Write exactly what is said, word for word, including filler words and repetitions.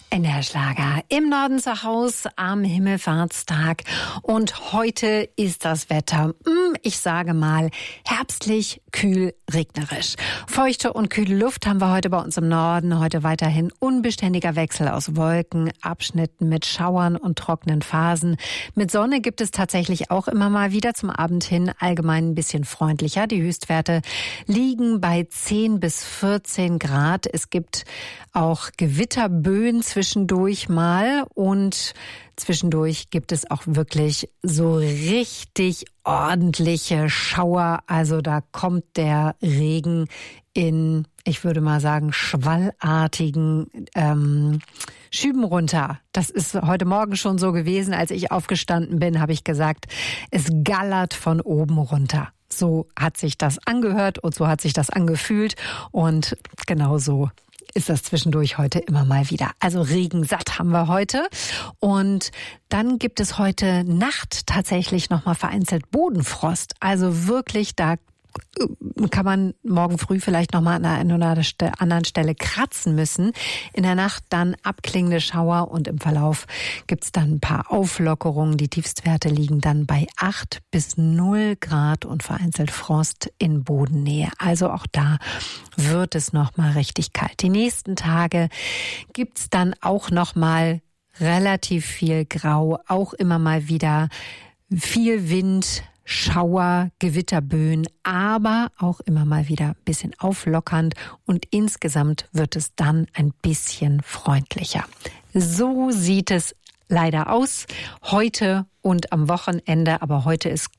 N D R-Schlager im Norden zu Hause am Himmelfahrtstag. Und heute ist das Wetter, ich sage mal, herbstlich, kühl, regnerisch. Feuchte und kühle Luft haben wir heute bei uns im Norden. Heute weiterhin unbeständiger Wechsel aus Wolken, Abschnitten mit Schauern und trockenen Phasen. Mit Sonne gibt es tatsächlich auch immer mal wieder zum Abend hin allgemein ein bisschen freundlicher. Die Höchstwerte liegen bei zehn bis vierzehn Grad. Es gibt auch Gewitterböen zwischendurch mal und zwischendurch gibt es auch wirklich so richtig ordentliche Schauer. Also da kommt der Regen in, ich würde mal sagen, schwallartigen ähm, Schüben runter. Das ist heute Morgen schon so gewesen. Als ich aufgestanden bin, habe ich gesagt, es gallert von oben runter. So hat sich das angehört und so hat sich das angefühlt und genau so ist das zwischendurch heute immer mal wieder. Also regensatt haben wir heute. Und dann gibt es heute Nacht tatsächlich nochmal vereinzelt Bodenfrost. Also wirklich, da kann man morgen früh vielleicht nochmal an einer oder anderen Stelle kratzen müssen. In der Nacht dann abklingende Schauer und im Verlauf gibt es dann ein paar Auflockerungen. Die Tiefstwerte liegen dann bei acht bis null Grad und vereinzelt Frost in Bodennähe. Also auch da wird es nochmal richtig kalt. Die nächsten Tage gibt es dann auch nochmal relativ viel Grau, auch immer mal wieder viel Wind, Schauer, Gewitterböen, aber auch immer mal wieder ein bisschen auflockernd und insgesamt wird es dann ein bisschen freundlicher. So sieht es leider aus heute und am Wochenende, aber heute ist